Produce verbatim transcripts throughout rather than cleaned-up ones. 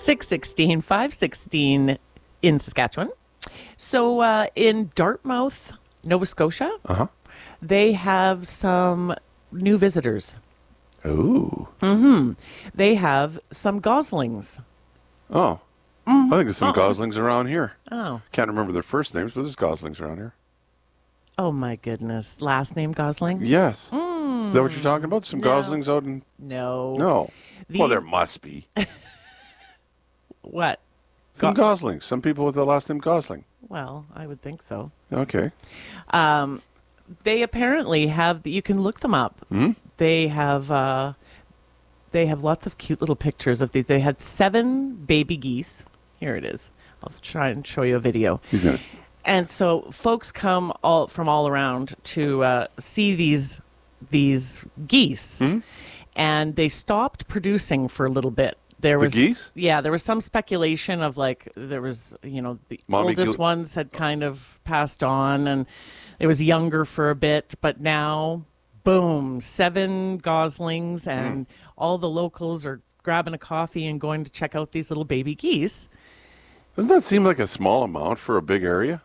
six sixteen, five sixteen in Saskatchewan. So uh, in Dartmouth, Nova Scotia, Uh-huh. they have some new visitors. Ooh. Mm-hmm. They have some goslings. Oh. Mm-hmm. I think there's some Oh. goslings around here. Oh. Can't remember their first names, but there's goslings around here. Oh, my goodness. Last name Gosling? Yes. Mm. Is that what you're talking about? Some No. goslings out in... No. No. Well, there These- must be. What? Some Go- goslings. Some people with the last name Gosling. Well, I would think so. Okay. Um, they apparently have. You can look them up. Hmm? They have. Uh, they have lots of cute little pictures of these. They had seven baby geese. Here it is. I'll try and show you a video. He's in it. And so folks come all from all around to uh, see these these geese, Hmm? and they stopped producing for a little bit. There The was geese? yeah, there was some speculation of like there was you know the Mommy oldest gil- ones had kind of passed on, and it was younger for a bit, but now boom, seven goslings, and all the locals are grabbing a coffee and going to check out these little baby geese. Doesn't that seem like a small amount for a big area?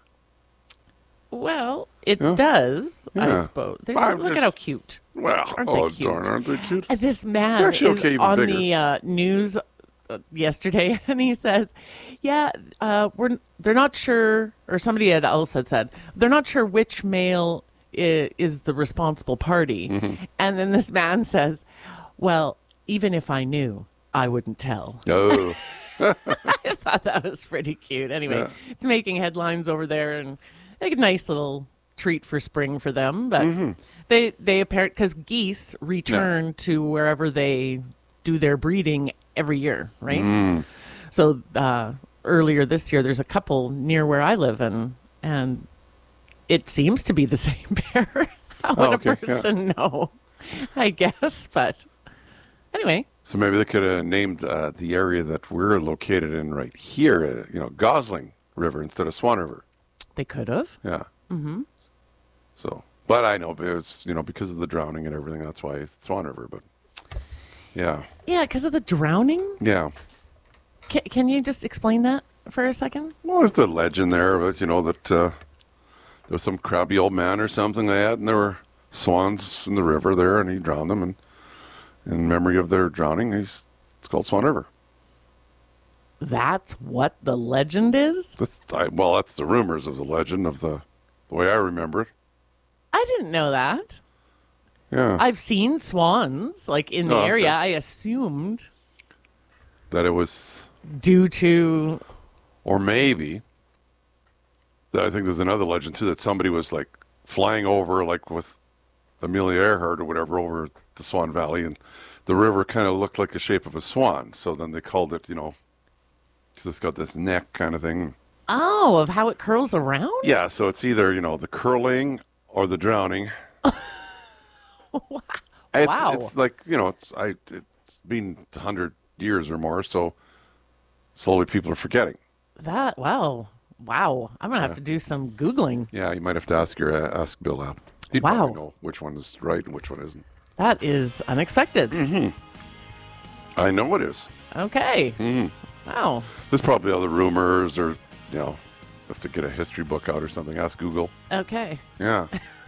Well, it Yeah. does, I Yeah. suppose. There's, I'm look just- at how cute. Well, Aren't they oh, cute? darn, aren't they cute? And this man They're actually is okay, even on bigger. the uh, news uh, yesterday, and he says, "Yeah, uh, we're they're not sure." Or somebody had else had said they're not sure which male is, is the responsible party. Mm-hmm. And then this man says, "Well, even if I knew, I wouldn't tell." Oh. I thought that was pretty cute. Anyway, Yeah. it's making headlines over there, and like a nice little treat for spring for them. But Mm-hmm. they they apparent because geese return to wherever they do their breeding every year, right? Mm. So uh, earlier this year, there's a couple near where I live, and and it seems to be the same pair. How would Oh, a okay, yeah. person know? I guess, but anyway. So maybe they could have named uh, the area that we're located in right here, uh, you know, Gosling River instead of Swan River. They could have. Yeah. Mm-hmm. So, but I know it's, you know, because of the drowning and everything, that's why it's Swan River. But yeah, Yeah, because of the drowning. yeah. Can, can you just explain that for a second? Well, there's the legend there, but you know that uh, there was some crabby old man or something like that, and there were swans in the river there, and he drowned them, and in memory of their drowning, he's it's called Swan River. That's what the legend is? That's I, well, that's the rumors of the legend of the the way I remember it. I didn't know that. Yeah, I've seen swans, like, in the Oh, okay. area. I assumed that it was, due to... or maybe. I think there's another legend too that somebody was like flying over, like with Amelia Earhart or whatever, over the Swan Valley, and the river kind of looked like the shape of a swan. So then they called it, you know, because it's got this neck kind of thing. Oh, of how it curls around? Yeah, so it's either, you know, the curling or the drowning. It's, Wow. it's like, you know, it's I it's been a hundred years or more, so slowly people are forgetting. That, wow. Wow. I'm going to have to do some Googling. Yeah, you might have to ask your uh, ask Bill out. He'd Wow. probably know which one is right and which one isn't. That is unexpected. Mm-hmm. I know it is. Okay. Mm-hmm. Wow. There's probably other rumors, or you know, have to get a history book out or something. Ask Google. Okay. Yeah.